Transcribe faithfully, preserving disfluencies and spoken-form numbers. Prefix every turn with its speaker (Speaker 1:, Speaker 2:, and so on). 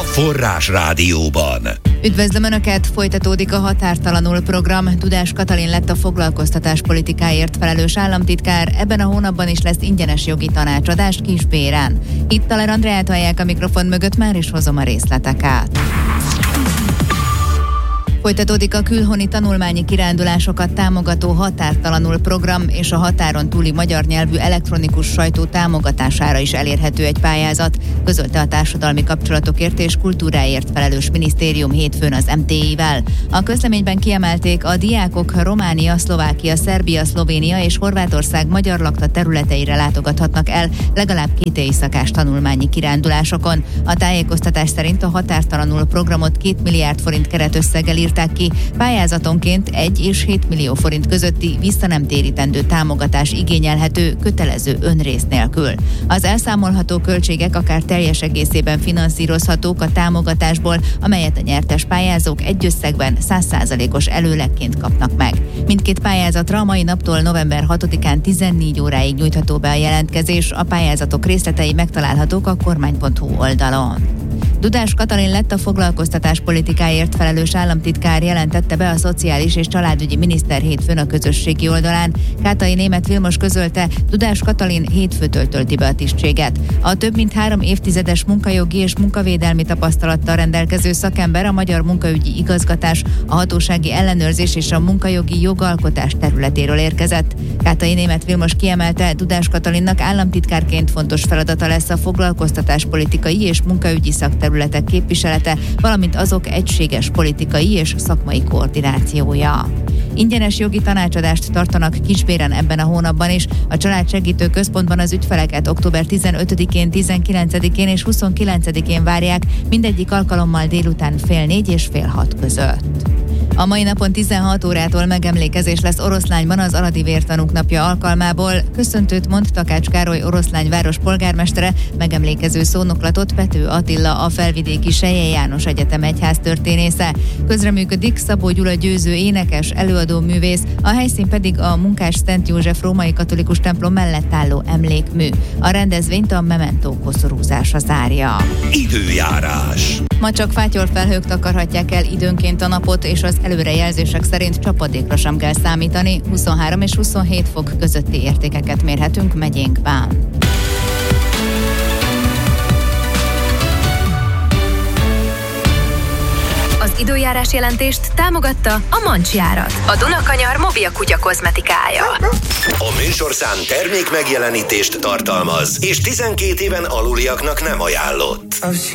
Speaker 1: Forrás Rádióban.
Speaker 2: Üdvözlöm Önöket! Folytatódik a Határtalanul program. Dudás Katalin lett a foglalkoztatáspolitikáért felelős államtitkár. Ebben a hónapban is lesz ingyenes jogi tanácsadás Kisbérán. Itt Taler Andreát hallják a mikrofon mögött, már is hozom a részleteket. Folytatódik a külhoni tanulmányi kirándulásokat támogató Határtalanul program, és a határon túli magyar nyelvű elektronikus sajtó támogatására is elérhető egy pályázat, közölte a Társadalmi Kapcsolatokért és Kultúráért felelős minisztérium hétfőn az em té i-vel. A közleményben kiemelték, a diákok Románia, Szlovákia, Szerbia, Szlovénia és Horvátország magyar lakta területeire látogathatnak el legalább két éjszakás tanulmányi kirándulásokon. A tájékoztatás szerint a Határtalanul programot két milliárd forint keretösszeggel írták ki, pályázatonként egy és hét millió forint közötti visszanemtérítendő támogatás igényelhető kötelező önrész nélkül. Az elszámolható költségek akár teljes egészében finanszírozhatók a támogatásból, amelyet a nyertes pályázók egy összegben száz százalékos előlegként kapnak meg. Mindkét pályázatra a mai naptól november hatodikán tizennégy óráig nyújtható be a jelentkezés, a pályázatok részletei megtalálhatók a kormány pont hu oldalon. Dudás Katalin lett a foglalkoztatáspolitikáért felelős államtitkár, jelentette be a Szociális és Családügyi Miniszter hétfőn a közösségi oldalán. Kátai Németh Vilmos közölte, Dudás Katalin hétfőtől tölti be a tisztséget. A több mint három évtizedes munkajogi és munkavédelmi tapasztalattal rendelkező szakember a magyar munkaügyi igazgatás, a hatósági ellenőrzés és a munkajogi jogalkotás területéről érkezett. Kátai Németh Vilmos kiemelte, Dudás Katalinnak államtitkárként fontos feladata lesz a foglalkoztatáspolitikai és munkaügyi szakterületek képviselete, valamint azok egységes politikai és szakmai koordinációja. Ingyenes jogi tanácsadást tartanak Kisbéren ebben a hónapban is. A Családsegítő Központban az ügyfeleket október tizenötödikén, tizenkilencedikén és huszonkilencedikén várják, mindegyik alkalommal délután fél négy és fél hat között. A mai napon tizenhat órától megemlékezés lesz Oroszlányban az Aradi Vértanúk napja alkalmából. Köszöntőt mond Takács Károly Oroszlány város polgármestere, megemlékező szónoklatot Pető Attila, a Felvidéki Selye János Egyetem egyháztörténésze. Közreműködik Szabó Gyula győző énekes, előadó művész, a helyszín pedig a Munkás Szent József római katolikus templom mellett álló emlékmű. A rendezvényt a Memento koszorúzása zárja.
Speaker 1: Időjárás.
Speaker 2: Ma csak fátyolfelhők takarhatják el időnként a napot, és az előrejelzések szerint csapadékra sem kell számítani, huszonhárom és huszonhét fok közötti értékeket mérhetünk megyénkben.
Speaker 3: Az időjárás jelentést támogatta a Mancsjárat, a Dunakanyar mobil kutya kozmetikája.
Speaker 1: A műsorszám termék megjelenítést tartalmaz, és tizenkét éven aluliaknak nem ajánlott.